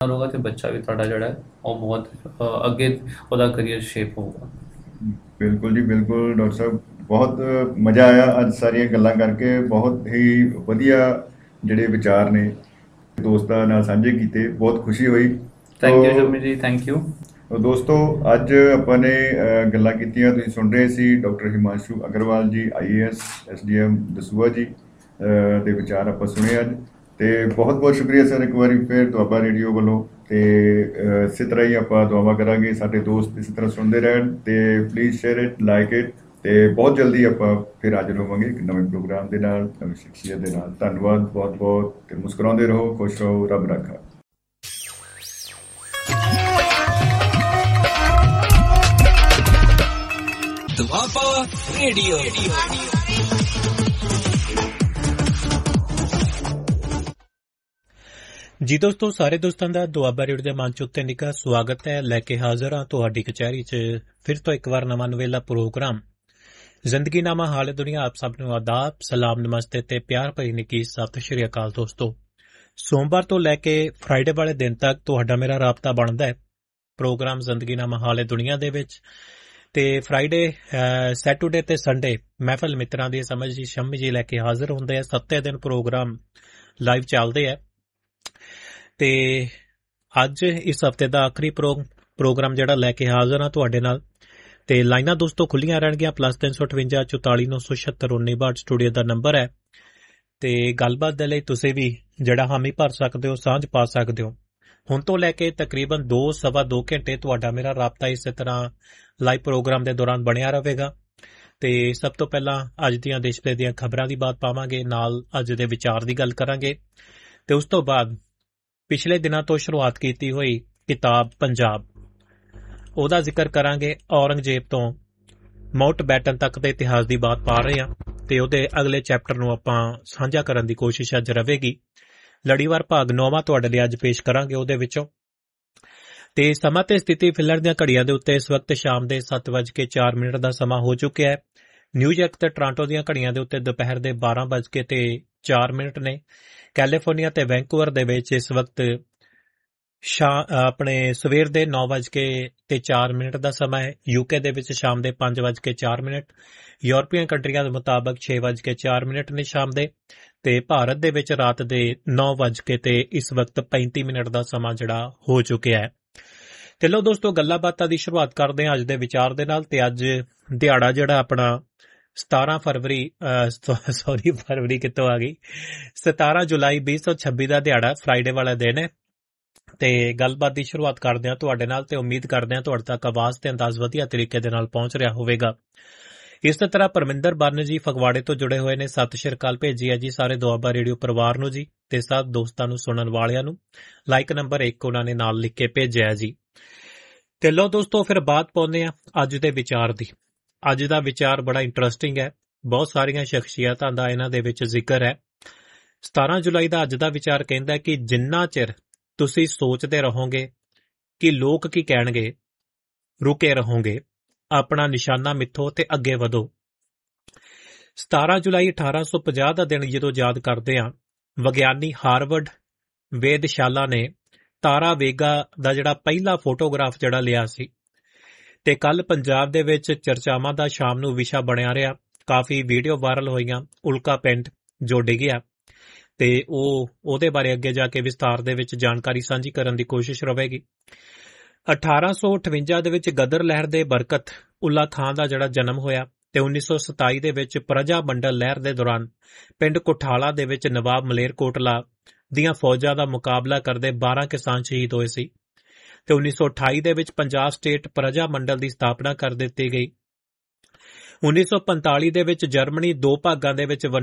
ਰਹੂਗਾ ਤੇ ਬੱਚਾ ਵੀ ਤੁਹਾਡਾ ਜਿਹੜਾ ਹੈ ਉਹ ਬਹੁਤ ਅੱਗੇ ਉਹਦਾ ਕਰੀਅਰ ਸ਼ੇਪ ਹੋਊਗਾ। ਬਿਲਕੁਲ ਜੀ, ਬਿਲਕੁਲ ਡਾਕਟਰ ਸਾਹਿਬ, ਬਹੁਤ ਮਜ਼ਾ ਆਇਆ ਅੱਜ ਸਾਰੀਆਂ ਗੱਲਾਂ ਕਰਕੇ। ਬਹੁਤ ਹੀ ਵਧੀਆ ਜਿਹੜੇ ਵਿਚਾਰ ਨੇ ਦੋਸਤਾਂ ਨਾਲ ਸਾਂਝੇ ਕੀਤੇ, ਬਹੁਤ ਖੁਸ਼ੀ ਹੋਈ। ਥੈਂਕ ਯੂ ਤੋ ਸ਼ਮੀ ਜੀ, ਥੈਂਕ ਯੂ। ਦੋਸਤੋ, ਅੱਜ ਆਪਾਂ ਨੇ ਗੱਲਾਂ ਕੀਤੀਆਂ, ਤੁਸੀਂ ਸੁਣ ਰਹੇ ਸੀ ਡਾਕਟਰ ਹਿਮਾਂਸ਼ੂ ਅਗਰਵਾਲ ਜੀ, IAS SDM ਦਸੂਹਾ ਜੀ ਦੇ ਵਿਚਾਰ ਆਪਾਂ ਸੁਣੇ ਅੱਜ। ਤੇ ਬਹੁਤ ਬਹੁਤ ਸ਼ੁਕਰੀਆ ਸਰ, ਇੱਕ ਵਾਰੀ ਫਿਰ ਦੁਆਬਾ ਰੇਡੀਓ ਵੱਲੋਂ। ਤੇ ਇਸੇ ਤਰ੍ਹਾਂ ਹੀ ਆਪਾਂ ਦੁਆਵਾਂ ਕਰਾਂਗੇ ਸਾਡੇ ਦੋਸਤ ਇਸੇ ਤਰ੍ਹਾਂ ਸੁਣਦੇ ਰਹਿਣ। ਤੇ please share it, like it. ਤੇ ਬਹੁਤ ਜਲਦੀ ਆਪਾਂ ਫਿਰ ਹਾਜ਼ਰ ਹੋਵਾਂਗੇ ਇੱਕ ਨਵੇਂ ਪ੍ਰੋਗਰਾਮ ਦੇ ਨਾਲ, ਨਵੀਂ ਸ਼ਖਸੀਅਤ ਦੇ ਨਾਲ। ਧੰਨਵਾਦ ਬਹੁਤ ਬਹੁਤ। ਤੇ ਮੁਸਕਰਾਉਂਦੇ ਰਹੋ, ਖੁਸ਼ ਰਹੋ, ਰੱਬ ਰਾਖਾ। ਦੁਆਬਾ ਰੇਡੀਓ। ਜੀ ਦੋਸਤੋ, ਸਾਰੇ ਦੋਸਤਾਂ ਦਾ ਦੁਆਬਾ ਰੇਡੀਓ ਦੇ ਮੰਚ ਉੱਤੇ ਨਿੱਘਾ ਸਵਾਗਤ ਹੈ। ਲੈ ਕੇ ਹਾਜ਼ਰ ਹਾਂ ਤੁਹਾਡੀ ਕਚਹਿਰੀ 'ਚ ਫਿਰ ਤੋਂ ਇੱਕ ਵਾਰ ਨਵਾਂ ਨਵੇਲਾ ਪ੍ਰੋਗਰਾਮ ਜ਼ਿੰਦਗੀਨਾਮਾ ਹਾਲੇ ਦੁਨੀਆ। ਆਪ ਸਭ ਨੂੰ ਆਦਾਬ, ਸਲਾਮ, ਨਮਸਤੇ ਤੇ ਪਿਆਰ ਭਰੀ ਨਿੱਘੀ ਸਤਿ ਸ਼੍ਰੀ ਅਕਾਲ। ਦੋਸਤੋ, ਸੋਮਵਾਰ ਤੋਂ ਲੈ ਕੇ ਫਰਾਈਡੇ ਵਾਲੇ ਦਿਨ ਤੱਕ ਤੁਹਾਡਾ ਮੇਰਾ ਰਾਬਤਾ ਬਣਦਾ ਹੈ ਪ੍ਰੋਗਰਾਮ ਜ਼ਿੰਦਗੀਨਾਮਾ ਹਾਲੇ ਦੁਨੀਆ ਦੇ ਵਿੱਚ। ਤੇ ਫਰਾਈਡੇ, ਸੈਟਰਡੇ ਤੇ ਸੰਡੇ ਮਹਿਫਲ ਮਿੱਤਰਾਂ ਦੀ ਸਮਝ ਜੀ ਸ਼ਮੀ ਜੀ ਲੈ ਕੇ ਹਾਜ਼ਰ ਹੁੰਦੇ ਆ। 7 ਦਿਨ ਪ੍ਰੋਗਰਾਮ ਲਾਈਵ ਚੱਲਦੇ ਆ। ਤੇ ਅੱਜ ਇਸ ਹਫ਼ਤੇ ਦਾ ਆਖਰੀ ਪ੍ਰੋਗਰਾਮ ਜਿਹੜਾ ਲੈ ਕੇ ਹਾਜ਼ਰ ਹਾਂ ਤੁਹਾਡੇ ਨਾਲ। ਤੇ ਲਾਈਨਾਂ ਦੋਸਤੋ ਖੁੱਲੀਆਂ ਰਹਿਣਗੀਆਂ। +358 44 976 1962 ਸਟੂਡੀਓ ਦਾ ਨੰਬਰ ਹੈ। ਤੇ ਗੱਲਬਾਤ ਦੇ ਲਈ ਤੁਸੀਂ ਵੀ ਜਿਹੜਾ ਹਾਮੀ ਭਰ ਸਕਦੇ ਹੋ, ਸਾਂਝ ਪਾ ਸਕਦੇ ਹੋ। ਹੁਣ ਤੋਂ ਲੈ ਕੇ ਤਕਰੀਬਨ 2-2.25 ਘੰਟੇ ਤੁਹਾਡਾ ਮੇਰਾ ਰਾਬਤਾ ਇਸੇ ਤਰ੍ਹਾਂ ਲਾਈਵ ਪ੍ਰੋਗਰਾਮ ਦੇ ਦੌਰਾਨ ਬਣਿਆ ਰਹੇਗਾ। ਤੇ ਸਭ ਤੋਂ ਪਹਿਲਾਂ ਅੱਜ ਦੀਆਂ ਦੇਸ਼ ਭਰ ਦੀਆਂ ਖਬਰਾਂ ਦੀ ਬਾਤ ਪਾਵਾਂਗੇ, ਨਾਲ ਅੱਜ ਦੇ ਵਿਚਾਰ ਦੀ ਗੱਲ ਕਰਾਂਗੇ। ਤੇ ਉਸ ਤੋਂ ਬਾਅਦ ਪਿਛਲੇ ਦਿਨਾਂ ਤੋਂ ਸ਼ੁਰੂਆਤ ਕੀਤੀ ਹੋਈ ਕਿਤਾਬ ਪੰਜਾਬ, ਉਹਦਾ ਜ਼ਿਕਰ ਕਰਾਂਗੇ। ਔਰੰਗਜ਼ੇਬ ਤੋਂ ਮਾਊਂਟ ਬੈਟਨ ਤੱਕ ਦੇ ਇਤਿਹਾਸ ਦੀ ਬਾਤ ਪਾ ਰਹੇ ਹਾਂ ਤੇ ਉਹਦੇ ਅਗਲੇ ਚੈਪਟਰ ਨੂੰ ਆਪਾਂ ਸਾਂਝਾ ਕਰਨ ਦੀ ਕੋਸ਼ਿਸ਼ ਅੱਜ ਰਹੇਗੀ। ਲੜੀਵਾਰ ਭਾਗ 9ਵਾਂ ਤੁਹਾਡੇ ਲਈ ਅੱਜ ਪੇਸ਼ ਕਰਾਂਗੇ ਉਹਦੇ ਵਿੱਚੋਂ। ਤੇ ਸਮਾਂ ਤੇ ਸਥਿਤੀ ਫਿਲਰ ਦੀਆਂ ਘੜੀਆਂ ਦੇ ਉੱਤੇ ਇਸ ਵਕਤ ਸ਼ਾਮ ਦੇ 7:04 ਦਾ ਸਮਾਂ ਹੋ ਚੁੱਕਿਆ ਹੈ। ਨਿਊਯਾਰਕ ਤੇ ਟੋਰਾਂਟੋ ਦੀਆਂ ਘੜੀਆਂ ਦੇ ਉੱਤੇ ਦੁਪਹਿਰ ਦੇ 12:04 ਨੇ। ਕੈਲੀਫੋਰਨੀਆ ਤੇ ਵੈਂਕੂਵਰ ਦੇ ਵਿੱਚ ਇਸ ਵਕਤ ਆਪਣੇ ਸਵੇਰ ਦੇ 9:04 ਦਾ ਸਮਾਂ ਹੈ। UK ਦੇ ਵਿੱਚ ਸ਼ਾਮ ਦੇ 5:04। ਯੂਰਪੀਅਨ ਕੰਟਰੀਆਂ ਦੇ ਮੁਤਾਬਕ 6:04 ਨੇ ਸ਼ਾਮ ਦੇ। ਤੇ ਭਾਰਤ ਦੇ ਵਿੱਚ ਰਾਤ ਦੇ 9:00 ਤੇ ਇਸ ਵਕਤ 35 ਦਾ ਸਮਾਂ ਜਿਹੜਾ ਹੋ ਚੁੱਕਿਆ ਹੈ। ਤੇ ਲਓ ਦੋਸਤੋ, ਗੱਲਾਂ ਬਾਤਾਂ ਦੀ ਸ਼ੁਰੂਆਤ ਕਰਦੇ ਹਾਂ ਅੱਜ ਦੇ ਵਿਚਾਰ ਦੇ ਨਾਲ। ਤੇ ਅੱਜ ਦਿਹਾੜਾ ਜਿਹੜਾ ਆਪਣਾ 17 ਫਰਵਰੀ ਕਿੱਥੋਂ ਆ ਗਈ, 17 ਜੁਲਾਈ 2026 ਦਾ ਦਿਹਾੜਾ, ਫਰਾਈਡੇ ਵਾਲਾ ਦਿਨ ਹੈ। ਤੇ ਗੱਲਬਾਤ ਦੀ ਸ਼ੁਰੂਆਤ ਕਰਦੇ ਹਾਂ ਤੁਹਾਡੇ ਨਾਲ ਤੇ ਉਮੀਦ ਕਰਦੇ ਹਾਂ ਤੁਹਾਡੇ ਤੱਕ ਆਵਾਜ਼ ਤੇ ਅੰਦਾਜ਼ ਵਧੀਆ ਤਰੀਕੇ ਦੇ ਨਾਲ ਪਹੁੰਚ ਰਿਹਾ ਹੋਵੇਗਾ। ਇਸ ਤਰ੍ਹਾਂ ਪਰਮਿੰਦਰ ਬਰਨ ਜੀ ਫਗਵਾੜੇ ਤੋਂ ਜੁੜੇ ਹੋਏ ਨੇ, ਸਤਿ ਸ਼੍ਰੀ ਅਕਾਲ ਭੇਜੀ ਹੈ ਜੀ ਸਾਰੇ ਦੁਆਬਾ ਰੇਡੀਓ ਪਰਿਵਾਰ ਨੂੰ ਜੀ। ਤੇ ਸਭ ਦੋਸਤਾਂ ਨੂੰ, ਸੁਣਨ ਵਾਲਿਆਂ ਨੂੰ ਲਾਈਕ ਨੰਬਰ 1 ਉਹਨਾਂ ਨੇ ਨਾਲ ਲਿਖ ਕੇ ਭੇਜਿਆ ਜੀ। ਤੇ ਲਓ ਦੋਸਤੋ, ਫਿਰ ਬਾਤ ਪਾਉਂਦੇ ਹਾਂ ਅੱਜ ਦੇ ਵਿਚਾਰ ਦੀ। ਅੱਜ ਦਾ ਵਿਚਾਰ ਬੜਾ ਇੰਟਰਸਟਿੰਗ ਹੈ, ਬਹੁਤ ਸਾਰੀਆਂ ਸ਼ਖਸੀਅਤਾਂ ਦਾ ਇਹਨਾਂ ਦੇ ਵਿੱਚ ਜ਼ਿਕਰ ਹੈ। 17 ਜੁਲਾਈ ਦਾ ਅੱਜ ਦਾ ਵਿਚਾਰ ਕਹਿੰਦਾ ਕਿ ਜਿੰਨਾ ਚਿਰ ਤੁਸੀਂ ਸੋਚਦੇ ਰਹੋਗੇ ਕਿ ਲੋਕ ਕੀ ਕਹਿਣਗੇ, ਰੁਕੇ ਰਹੋਗੇ, ਆਪਣਾ ਨਿਸ਼ਾਨਾ ਮਿੱਥੋ ਤੇ ਅੱਗੇ ਵਧੋ। 17 ਜੁਲਾਈ 1850 ਦਾ ਦਿਨ ਜਦੋਂ ਯਾਦ ਕਰਦੇ ਹਾਂ, ਵਿਗਿਆਨੀ ਹਾਰਵਰਡ ਵੇਧਸ਼ਾਲਾ ਨੇ ਤਾਰਾ ਵੇਗਾ ਦਾ ਜਿਹੜਾ ਪਹਿਲਾ ਫੋਟੋਗ੍ਰਾਫ ਜਿਹੜਾ ਲਿਆ ਸੀ। ਤੇ ਕੱਲ ਪੰਜਾਬ ਦੇ ਵਿੱਚ ਚਰਚਾਵਾਂ ਦਾ ਸ਼ਾਮ ਨੂੰ ਵਿਸ਼ਾ ਬਣਿਆ ਰਿਹਾ। ਕਾਫੀ ਵੀਡੀਓ ਵਾਇਰਲ ਹੋਈਆਂ, ਉਲਕਾ ਪਿੰਡ ਜੋ ਡਿੱਗਿਆ। ਤੇ ਉਹਦੇ ਬਾਰੇ ਅੱਗੇ ਜਾ ਕੇ ਵਿਸਥਾਰ ਦੇ ਵਿੱਚ ਜਾਣਕਾਰੀ ਸਾਂਝੀ ਕਰਨ ਦੀ ਕੋਸ਼ਿਸ਼ ਰਹੇਗੀ। 1858 ਦੇ ਵਿੱਚ ਗਦਰ ਲਹਿਰ ਦੇ ਬਰਕਤ ਉੱਲਾ ਖਾਂ ਦਾ ਜਿਹੜਾ ਜਨਮ ਹੋਇਆ। ਤੇ 1927 ਦੇ ਵਿੱਚ ਪ੍ਰਜਾ ਮੰਡਲ ਲਹਿਰ ਦੇ ਦੌਰਾਨ ਪਿੰਡ ਕੋਠਾਲਾ ਦੇ ਵਿੱਚ ਨਵਾਬ ਮਲੇਰਕੋਟਲਾ ਦੀਆਂ ਫੌਜਾਂ ਦਾ ਮੁਕਾਬਲਾ ਕਰਦੇ 12 ਕਿਸਾਨ ਸ਼ਹੀਦ ਹੋਏ ਸੀ। ਤੇ 1928 ਦੇ ਵਿੱਚ ਪੰਜਾਬ ਸਟੇਟ ਪ੍ਰਜਾ ਮੰਡਲ ਦੀ ਸਥਾਪਨਾ ਕਰ ਦਿੱਤੀ ਗਈ। 1945 ਦੇ ਵਿੱਚ ਜਰਮਨੀ 2 ਭਾਗਾਂ ਦੇ ਵਿੱਚ